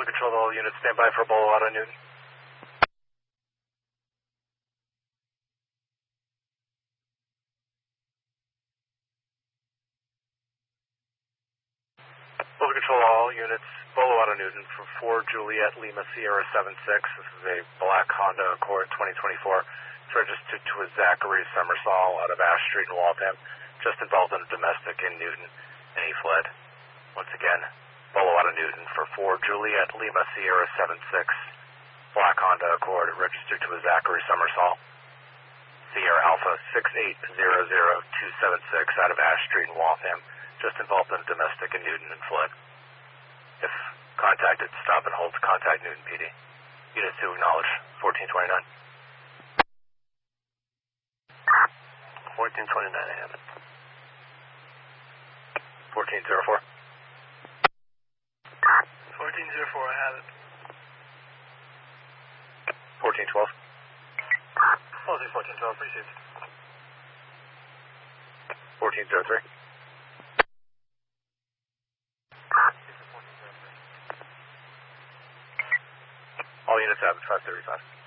Control, all units stand by for Bolo out of Newton. Bolo Control, all units, Bolo out of Newton for 4 Juliet Lima Sierra 76. This is a black Honda Accord 2024. It's registered to a Zachary Summersall out of Ash Street in Waltham. Just involved in a domestic in Newton, and he fled. Once again, Bolo out of Newton for 4 Juliet Lima Sierra 76. Black Honda Accord registered to a Zachary Summersall. Sierra Alpha 6800276 out of Ash Street in Waltham. Just involved in a domestic in Newton and fled. If contacted, stop and hold to contact Newton PD. Unit 2 acknowledge 1429. 1429, I have it. 1404. 1404, I have it. 1412. Closing 1412, received. 1403. All units have it, 535.